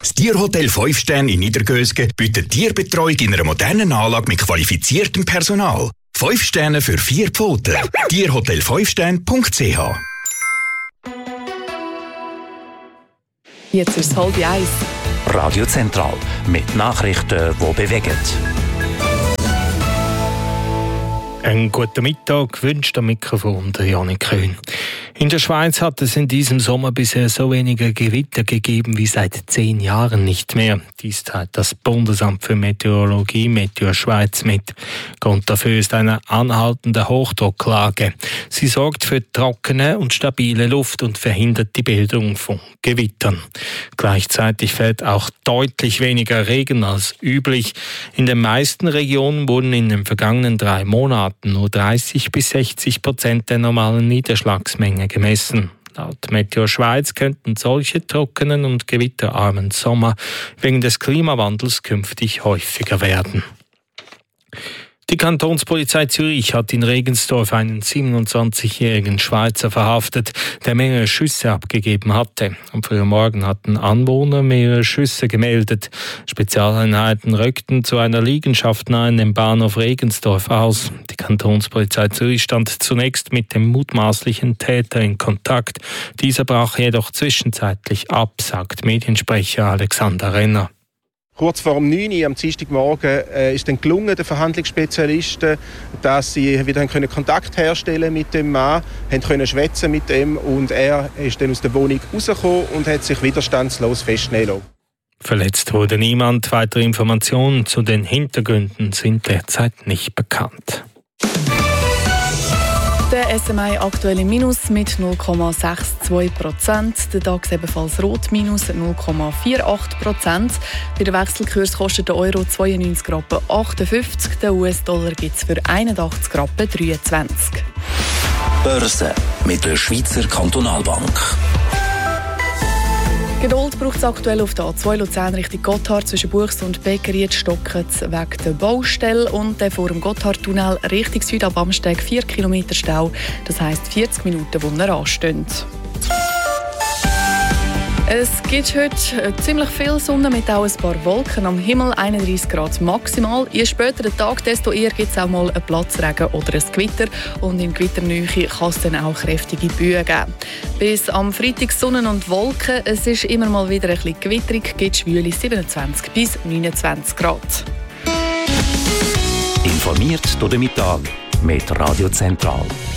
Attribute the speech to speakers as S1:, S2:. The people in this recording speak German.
S1: Das Tierhotel 5 Sterne in Niedergösgen bietet Tierbetreuung in einer modernen Anlage mit qualifiziertem Personal. 5 Sterne für 4 Pfoten. Tierhotel5stern.ch.
S2: Jetzt ist es 12:30.
S3: Radio Zentral mit Nachrichten, die bewegen.
S4: Einen guten Mittag wünscht am Mikrofon der Janik Köhn. In der Schweiz hat es in diesem Sommer bisher so wenige Gewitter gegeben wie seit 10 Jahren nicht mehr. Dies teilt das Bundesamt für Meteorologie Meteo Schweiz mit. Grund dafür ist eine anhaltende Hochdrucklage. Sie sorgt für trockene und stabile Luft und verhindert die Bildung von Gewittern. Gleichzeitig fällt auch deutlich weniger Regen als üblich. In den meisten Regionen wurden in den vergangenen 3 Monaten nur 30-60% der normalen Niederschlagsmenge gemessen. Laut Meteo Schweiz könnten solche trockenen und gewitterarmen Sommer wegen des Klimawandels künftig häufiger werden. Die Kantonspolizei Zürich hat in Regensdorf einen 27-jährigen Schweizer verhaftet, der mehrere Schüsse abgegeben hatte. Am frühen Morgen hatten Anwohner mehrere Schüsse gemeldet. Spezialeinheiten rückten zu einer Liegenschaft nahe dem Bahnhof Regensdorf aus. Die Kantonspolizei Zürich stand zunächst mit dem mutmaßlichen Täter in Kontakt. Dieser brach jedoch zwischenzeitlich ab, sagt Mediensprecher Alexander Renner.
S5: Kurz vor 9 Uhr am Dienstagmorgen ist dann gelungen, den Verhandlungsspezialisten, dass sie wieder Kontakt herstellen mit dem Mann, können schwätzen mit ihm und er ist dann aus der Wohnung rausgekommen und hat sich widerstandslos festnehmen lassen.
S4: Verletzt wurde niemand. Weitere Informationen zu den Hintergründen sind derzeit nicht bekannt.
S2: Der SMI aktuell im Minus mit 0,62%. Der DAX ebenfalls rot, minus 0,48%. Bei der Wechselkurs kostet der Euro 92,58 Rappen. Der US-Dollar gibt es für 81,23 Rappen.
S3: Börse mit der Schweizer Kantonalbank.
S2: Geduld braucht es aktuell auf der A2 Luzern Richtung Gotthard zwischen Buchs und Becker. Jetzt stocken es wegen der Baustelle und vor dem Gotthardtunnel Richtung Süd ab Amsteg 4 Kilometer Stau. Das heisst 40 Minuten, wo er ansteht. Es gibt heute ziemlich viel Sonne mit auch ein paar Wolken am Himmel, 31 Grad maximal. Je später der Tag, desto eher gibt es auch mal einen Platzregen oder ein Gewitter. Und in Gewitternähe kann es dann auch kräftige Böen geben. Bis am Freitag Sonne und Wolken. Es ist immer mal wieder ein bisschen gewitterig, gibt schwüle 27 bis 29 Grad.
S3: Informiert durch den Mittag mit Radio Zentral.